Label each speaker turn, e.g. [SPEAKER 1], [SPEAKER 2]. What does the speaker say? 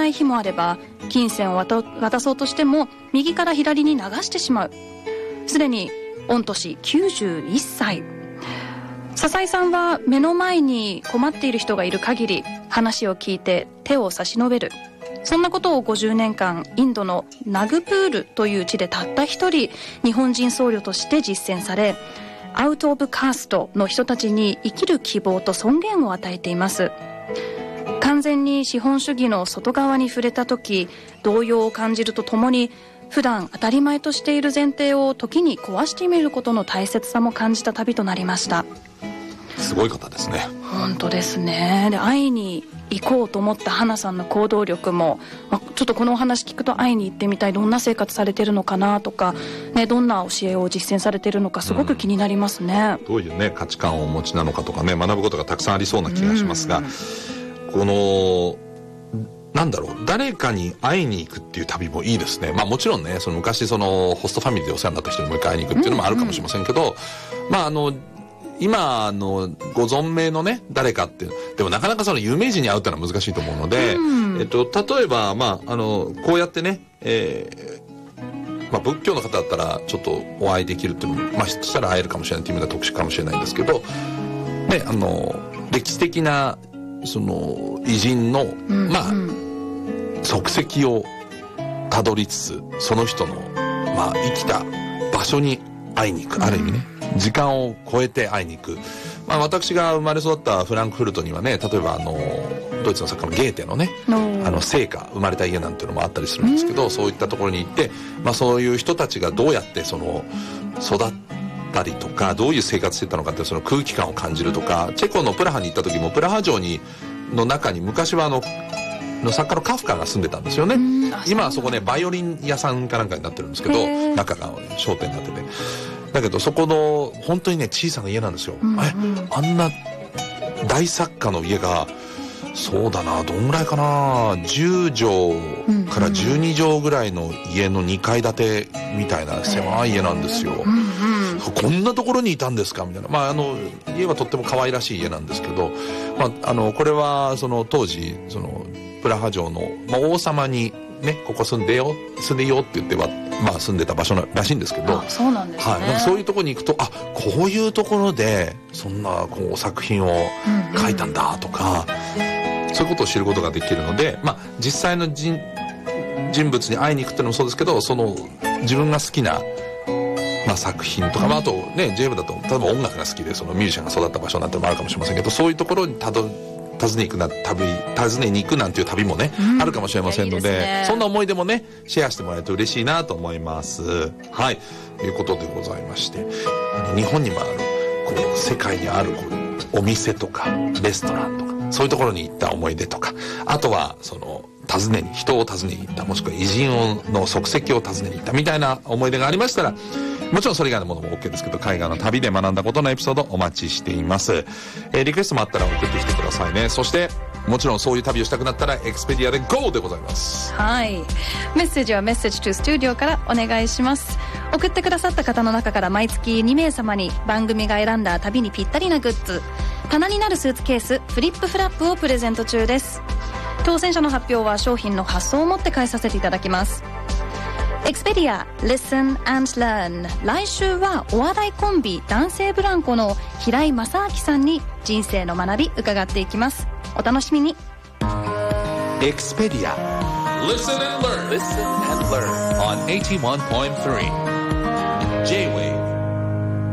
[SPEAKER 1] ない日もあれば、金銭を渡そうとしても右から左に流してしまう。すでに御年91歳。笹井さんは目の前に困っている人がいる限り話を聞いて手を差し伸べる。そんなことを50年間インドのナグプールという地でたった一人日本人僧侶として実践され、アウト・オブ・カーストの人たちに生きる希望と尊厳を与えています。完全に資本主義の外側に触れた時、動揺を感じるとともに普段当たり前としている前提を時に壊してみることの大切さも感じた旅となりました。
[SPEAKER 2] すごい方ですね。
[SPEAKER 1] 本当ですね。で、会いに行こうと思った花さんの行動力も、ちょっとこのお話聞くと会いに行ってみたい、どんな生活されてるのかなとか、ね、どんな教えを実践されてるのかすごく気になりますね。
[SPEAKER 2] どういうね価値観をお持ちなのかとかね、学ぶことがたくさんありそうな気がしますが、このなんだろう、誰かに会いに行くっていう旅もいいですね。もちろんね、その昔そのホストファミリーでお世話になった人にもう一回会いに行くっていうのもあるかもしれませんけど、今ご存命のね誰かっていう、でもなかなかその有名人に会うっていうのは難しいと思うので、例えばこうやってね、仏教の方だったらちょっとお会いできるっていうのも、そしたら会えるかもしれないっていう意味では特殊かもしれないんですけど、ね、歴史的なその偉人の、足跡をたどりつつ、その人の生きた場所に会いに行く、ある意味ね時間を超えて会いに行く。私が生まれ育ったフランクフルトにはね、例えばドイツの作家のゲーテのね生家、生まれた家なんていうのもあったりするんですけど、そういったところに行って、そういう人たちがどうやってその育ったりとか、どういう生活してたのかってその空気感を感じるとか、チェコのプラハに行った時もプラハ城の中に昔は作家のカフカが住んでたんですよね。今はそこねバイオリン屋さんかなんかになってるんですけど、中が商店になってて、だけどそこの本当にね小さな家なんですよ。あんな大作家の家が、そうだな、どんぐらいかな、10畳から12畳ぐらいの家の2階建てみたいな狭い家なんですよ。こんなところにいたんですかみたいな。家はとっても可愛らしい家なんですけど、これはその当時そのプラハ城の、王様にね、ここ住んでいいよって言っては、住んでた場所らしいんですけど、
[SPEAKER 1] そうなんですね。
[SPEAKER 2] そういうところに行くと、こういうところでそんな作品を書いたんだとか、そういうことを知ることができるので、実際の人物に会いに行くっていうのもそうですけど、その自分が好きな作品とか、あとね JF だと例えば音楽が好きでそのミュージシャンが育った場所なんてのもあるかもしれませんけど、そういうところに訪ねに行くなんていう旅もね、あるかもしれませんので、そんな思い出もねシェアしてもらえると嬉しいなと思います。はい、ということでございまして、日本にもある世界にあるお店とかレストランとか、そういうところに行った思い出とか、あとはその人を訪ねに行った、もしくは偉人の足跡を訪ねに行ったみたいな思い出がありましたら、もちろんそれ以外のものも OK ですけど、海外の旅で学んだことのエピソードお待ちしています。リクエストもあったら送ってきてくださいね。そしてもちろんそういう旅をしたくなったらエクスペディアで GO でございます。
[SPEAKER 1] はい、メッセージはメッセージトゥスタジオからお願いします。送ってくださった方の中から毎月2名様に番組が選んだ旅にぴったりなグッズ、棚になるスーツケースフリップフラップをプレゼント中です。当選者の発表は商品の発送をもって返させていただきます。エクスペディア Listen and Learn、 来週はお笑いコンビ男性ブランコの平井正明さんに人生の学び伺っていきます。お楽しみに。
[SPEAKER 3] エクスペディア Listen and Learn on 81.3